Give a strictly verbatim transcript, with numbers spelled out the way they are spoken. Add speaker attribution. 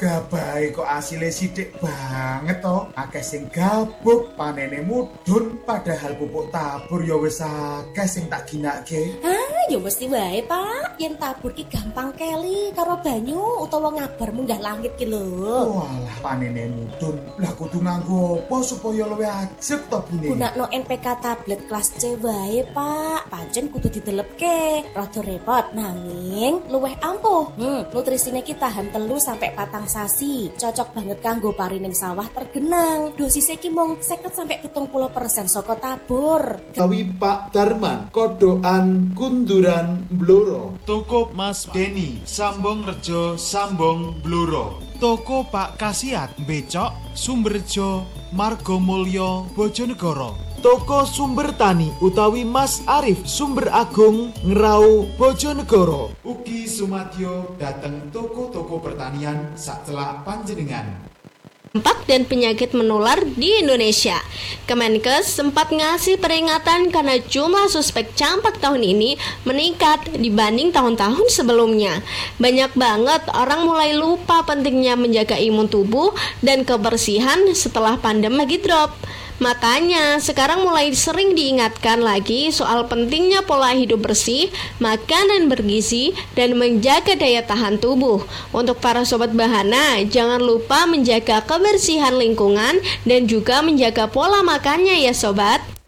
Speaker 1: Gabahe kok asile sithik banget to. Akeh sing gabuk, panene mudhun, padahal pupuk tabur ya wis akeh sing tak ginake.
Speaker 2: Ah, ya mesti wae, Pak. Yen tabur ki gampang keli karo banyu utawa ngabar munggah langit ki lho.
Speaker 1: Walah panene mudhun. Lah kudu nganggo apa supaya luwih ajeg to bune?
Speaker 2: Gunakno N P K tablet kelas C wae, Pak. Pancen kudu didelepke. Rada repot nanging luwih ampuh. Hmm, nutrisine ki tahan telu sampai patang sasi. Cocok banget kanggo parining sawah tergenang. Dosisnya ki mung seket sampai tujuh puluh persen saka tabur.
Speaker 3: Kawi Pak Darman, Kodoan Kunduran Bloro.
Speaker 4: Toko Mas Deni, Sambong Rejo, Sambong Bluro. Toko Pak Kasiat, Becok, Sumberjo, Margomulyo, Bojonegoro. Toko Sumber Tani utawi Mas Arif Sumber Agung Ngerau Bojonegoro. Ugi Sumadyo dateng toko-toko pertanian sacelak panjenengan.
Speaker 5: Campak dan penyakit menular di Indonesia. Kemenkes sempat ngasih peringatan karena jumlah suspek campak tahun ini meningkat dibanding tahun-tahun sebelumnya. Banyak banget orang mulai lupa pentingnya menjaga imun tubuh dan kebersihan setelah pandemi lagi drop. Makanya sekarang mulai sering diingatkan lagi soal pentingnya pola hidup bersih, makanan bergizi, dan menjaga daya tahan tubuh. Untuk para sobat Bahana, jangan lupa menjaga kebersihan lingkungan dan juga menjaga pola makannya ya sobat.